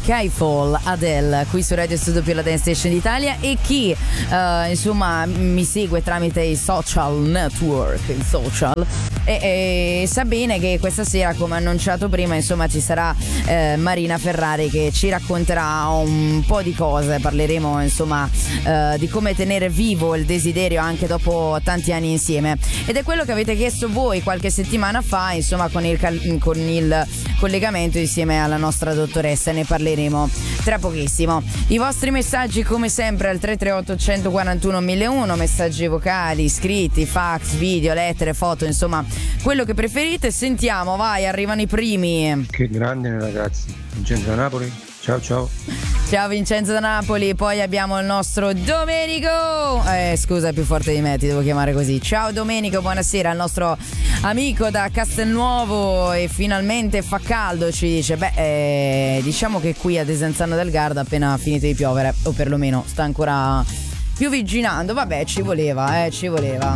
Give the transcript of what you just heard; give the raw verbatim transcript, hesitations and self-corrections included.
Skyfall, Adele, qui su Radio Studio più la Dance Station d'Italia. E chi uh, insomma mi segue tramite i social network, i social, e, e sa bene che questa sera, come annunciato prima, insomma ci sarà eh, Marina Ferrari che ci racconterà un po' di cose. Parleremo insomma eh, di come tenere vivo il desiderio anche dopo tanti anni insieme, ed è quello che avete chiesto voi qualche settimana fa, insomma con il, cal- con il collegamento insieme alla nostra dottoressa. Ne parleremo tra pochissimo. I vostri messaggi come sempre al tre tre otto uno quattro uno uno zero uno, messaggi vocali, scritti, fax, video, lettere, foto, insomma quello che preferite. Sentiamo, vai, arrivano i primi. Che grandi ragazzi, Vincenzo da Napoli, ciao ciao. Ciao Vincenzo da Napoli. Poi abbiamo il nostro Domenico, eh scusa, è più forte di me, ti devo chiamare così. Ciao Domenico, buonasera. Il nostro amico da Castelnuovo, e finalmente fa caldo, ci dice. Beh eh, diciamo che qui a Desenzano del Garda appena finito di piovere, o perlomeno sta ancora piovigginando. Vabbè, ci voleva, eh ci voleva.